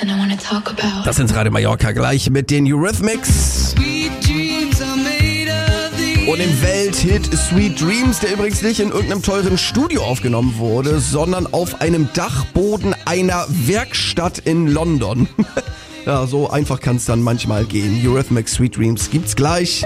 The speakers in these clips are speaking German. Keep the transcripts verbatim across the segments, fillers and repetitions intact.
something I wanna talk about. Das sind Radio Mallorca gleich mit den Eurythmics. Und im Welthit Sweet Dreams, der übrigens nicht in irgendeinem teuren Studio aufgenommen wurde, sondern auf einem Dachboden einer Werkstatt in London. Ja, so einfach kann es dann manchmal gehen. Eurythmics Sweet Dreams gibt's gleich.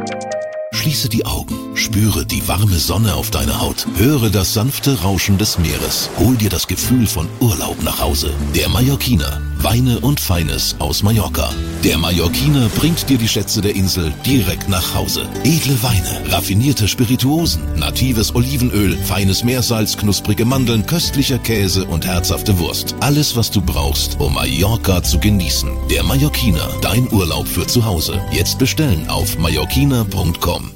Schließe die Augen, spüre die warme Sonne auf deiner Haut, höre das sanfte Rauschen des Meeres, hol dir das Gefühl von Urlaub nach Hause. Der Mallorquiner, Weine und Feines aus Mallorca. Der Mallorquiner bringt dir die Schätze der Insel direkt nach Hause. Edle Weine, raffinierte Spirituosen, natives Olivenöl, feines Meersalz, knusprige Mandeln, köstlicher Käse und herzhafte Wurst. Alles, was du brauchst, um Mallorca zu genießen. Der Mallorquiner, dein Urlaub für zu Hause. Jetzt bestellen auf mallorquiner punkt com.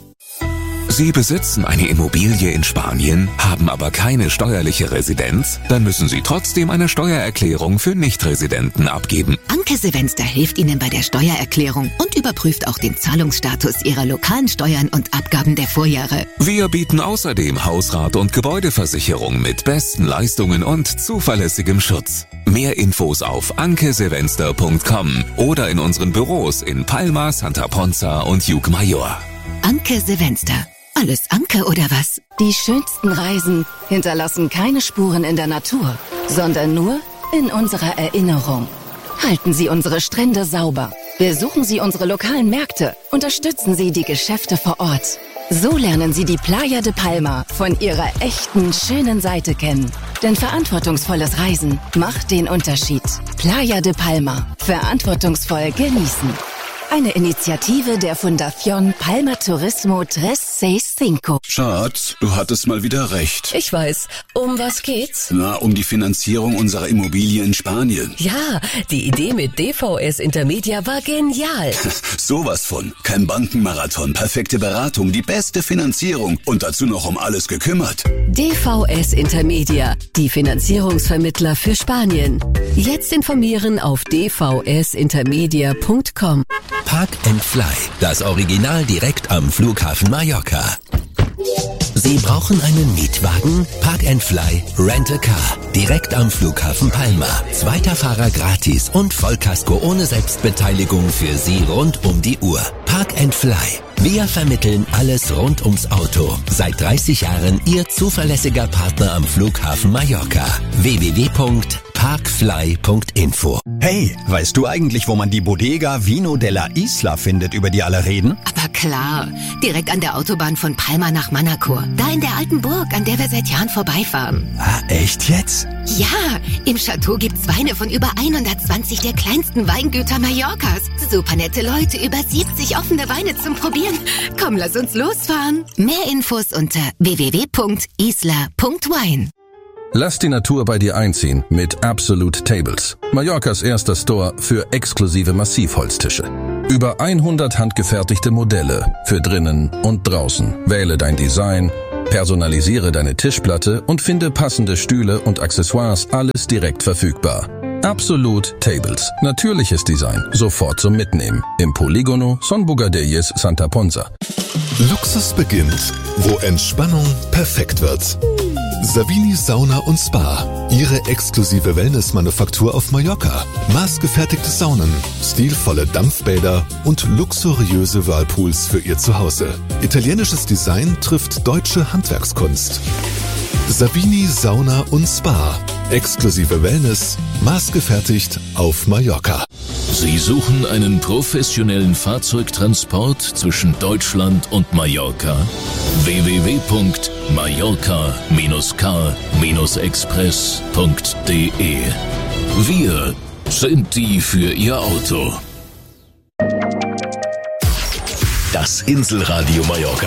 Sie besitzen eine Immobilie in Spanien, haben aber keine steuerliche Residenz? Dann müssen Sie trotzdem eine Steuererklärung für Nichtresidenten abgeben. Anke Silvester hilft Ihnen bei der Steuererklärung und überprüft auch den Zahlungsstatus Ihrer lokalen Steuern und Abgaben der Vorjahre. Wir bieten außerdem Hausrat- und Gebäudeversicherung mit besten Leistungen und zuverlässigem Schutz. Mehr Infos auf anke silvester punkt com oder in unseren Büros in Palma, Santa Ponza und Llucmajor. Anke Silvester. Alles Anke oder was? Die schönsten Reisen hinterlassen keine Spuren in der Natur, sondern nur in unserer Erinnerung. Halten Sie unsere Strände sauber. Besuchen Sie unsere lokalen Märkte. Unterstützen Sie die Geschäfte vor Ort. So lernen Sie die Playa de Palma von ihrer echten, schönen Seite kennen. Denn verantwortungsvolles Reisen macht den Unterschied. Playa de Palma. Verantwortungsvoll genießen. Eine Initiative der Fundación Palma Turismo drei sechs fünf. Schatz, du hattest mal wieder recht. Ich weiß. Um was geht's? Na, um die Finanzierung unserer Immobilie in Spanien. Ja, die Idee mit D V S Intermedia war genial. Sowas von. Kein Bankenmarathon, perfekte Beratung, die beste Finanzierung und dazu noch um alles gekümmert. D V S Intermedia, die Finanzierungsvermittler für Spanien. Jetzt informieren auf d v s intermedia punkt com. Park and Fly, das Original direkt am Flughafen Mallorca. Sie brauchen einen Mietwagen? Park and Fly Rent a Car. Direkt am Flughafen Palma. Zweiter Fahrer gratis und Vollkasko ohne Selbstbeteiligung für Sie rund um die Uhr. Park and Fly. Wir vermitteln alles rund ums Auto. Seit dreißig Jahren Ihr zuverlässiger Partner am Flughafen Mallorca. w w w punkt parkfly punkt info. Hey, weißt du eigentlich, wo man die Bodega Vino della Isla findet, über die alle reden? Aber klar, direkt an der Autobahn von Palma nach Manacor. Da in der alten Burg, an der wir seit Jahren vorbeifahren. Ah, echt jetzt? Ja, im Chateau gibt's Weine von über hundertzwanzig der kleinsten Weingüter Mallorcas. Super nette Leute, über siebzig offene Weine zum Probieren. Komm, lass uns losfahren. Mehr Infos unter w w w punkt isla punkt wine. Lass die Natur bei dir einziehen mit Absolute Tables. Mallorcas erster Store für exklusive Massivholztische. Über hundert handgefertigte Modelle für drinnen und draußen. Wähle dein Design, personalisiere deine Tischplatte und finde passende Stühle und Accessoires, alles direkt verfügbar. Absolute Tables. Natürliches Design. Sofort zum Mitnehmen. Im Polígono Son Bugadelles, Santa Ponza. Luxus beginnt, wo Entspannung perfekt wird. Savini Sauna und Spa. Ihre exklusive Wellness-Manufaktur auf Mallorca. Maßgefertigte Saunen, stilvolle Dampfbäder und luxuriöse Whirlpools für Ihr Zuhause. Italienisches Design trifft deutsche Handwerkskunst. Savini Sauna und Spa. Exklusive Wellness, maßgefertigt auf Mallorca. Sie suchen einen professionellen Fahrzeugtransport zwischen Deutschland und Mallorca? w w w punkt mallorca dash car express punkt d e. Wir sind die für Ihr Auto. Das Inselradio Mallorca.